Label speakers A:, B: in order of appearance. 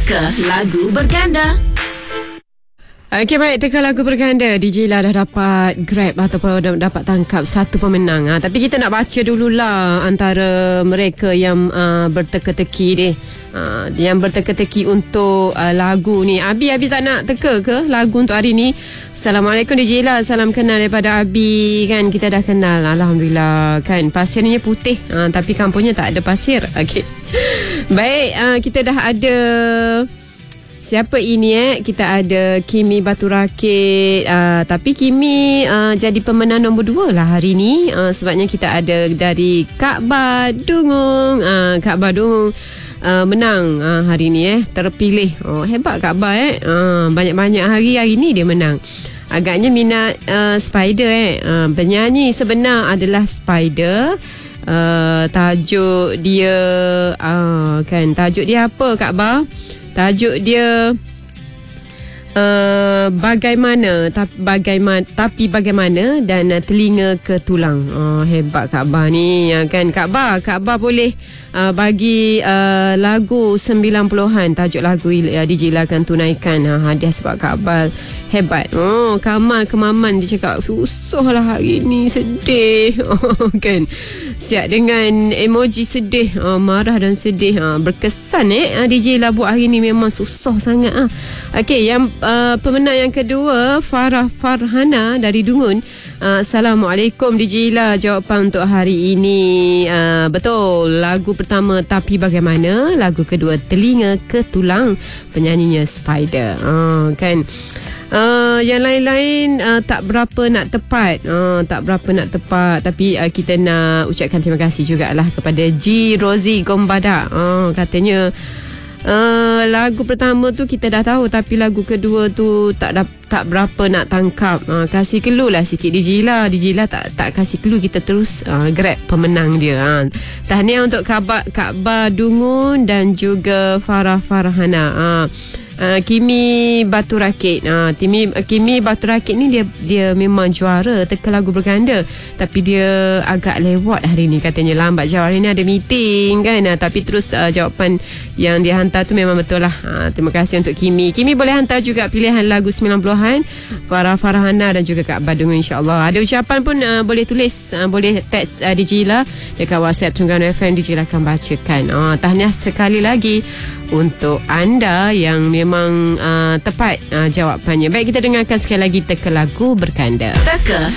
A: Teka lagu berganda.
B: Okey, baik, teka lagu berganda. DJ lah dah dapat grab ataupun dah dapat tangkap satu pemenang. Tapi kita nak baca dululah antara mereka yang berteka-teki ni. Yang berteka-teki untuk lagu ni. Abi tak nak teka ke lagu untuk hari ni? Assalamualaikum DJ lah. Salam kenal daripada Abi. Kan kita dah kenal, alhamdulillah. Kan pasirnya putih, tapi kampungnya tak ada pasir. Okey. Baik, kita dah ada. Siapa ini Kita ada Kimi Batu Rakit. Tapi Kimi jadi pemenang nombor 2 lah hari ni. Sebabnya kita ada dari Kak Ba Dungung. Kak Ba Dungung menang hari ni terpilih. Hebat Kak Ba banyak-banyak hari ni dia menang. Agaknya minat Spider penyanyi sebenar adalah Spider. Tajuk dia kan, tajuk dia apa Kak Ba? Tajuk dia bagaimana tapi bagaimana dan telinga ke tulang. Hebat Kak Ba ni kan. Kak Ba boleh bagi lagu 90-an. Tajuk lagu DJ lah akan tunaikan hadiah sebab Kak Ba hebat. Kamal Kemaman dia cakap susah lah hari ni, sedih. Kan siap dengan emoji sedih, marah dan sedih. Berkesan DJ lah buat hari ni, memang susah sangat. Okey, yang pemenang yang kedua Farah Farhana dari Dungun. Assalamualaikum DJ lah. Jawapan untuk hari ini betul. Lagu pertama Tapi Bagaimana, lagu kedua Telinga ke Tulang, penyanyinya Spider. Kan yang lain-lain tak berapa nak tepat. Tapi kita nak ucapkan terima kasih jugalah kepada G Rozi Gombada. Katanya lagu pertama tu kita dah tahu, tapi lagu kedua tu tak berapa nak tangkap. Kasih clue lah sikit DJ lah tak kasih clue, kita terus grab pemenang dia. Tahniah untuk Kak Ba Dungun dan juga Farah Farhana. Kimi Batu Rakit. Kimi Batu Rakit ni dia memang juara teka lagu berganda, tapi dia agak lewat hari ni, katanya lambat jawab. Hari ni ada meeting kan, tapi terus jawapan yang dia hantar tu memang betul lah. Terima kasih untuk Kimi. Kimi boleh hantar juga pilihan lagu 90-an Farah Farhana dan juga Kak Badung, insyaAllah. Ada ucapan pun boleh tulis, boleh text DJ lah dekat WhatsApp Terengganu FM. DJ lah akan bacakan. Tahniah sekali lagi untuk anda yang memang tepat jawapannya. Baik, kita dengarkan sekali lagi teka lagu berganda.
A: Teka